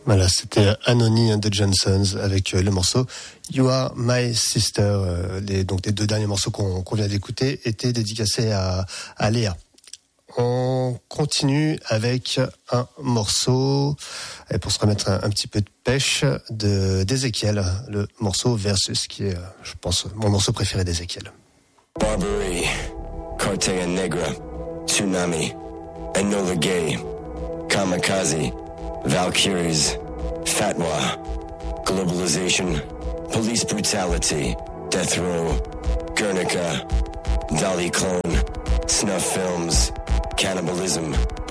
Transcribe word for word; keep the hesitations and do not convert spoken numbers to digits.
Voilà, c'était Anony de Johnsons avec le morceau You Are My Sister. Les, donc les deux derniers morceaux qu'on, qu'on vient d'écouter étaient dédicacés à, à Léa. On continue avec un morceau, et pour se remettre un, un petit peu de pêche, de, d'Ézéchiel, le morceau Versus, qui est, je pense, mon morceau préféré d'Ézéchiel. Barbary, Cartea Negra, Tsunami, Enola Gay, Kamikaze, Valkyries, Fatwa, Globalization, Police Brutality, Death Row, Guernica, Dolly Clone, Snuff Films, Cannibalism,